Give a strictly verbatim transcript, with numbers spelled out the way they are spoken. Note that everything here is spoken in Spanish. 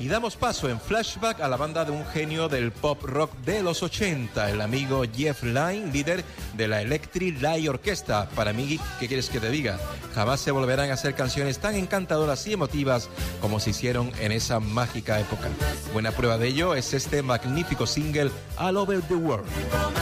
Y damos paso en flashback a la banda de un genio del pop rock de los ochenta, el amigo Jeff Lynne, líder de la Electric Light Orchestra. Para mí, ¿qué quieres que te diga? Jamás se volverán a hacer canciones tan encantadoras y emotivas como se hicieron en esa mágica época. Buena prueba de ello es este magnífico single All Over the World.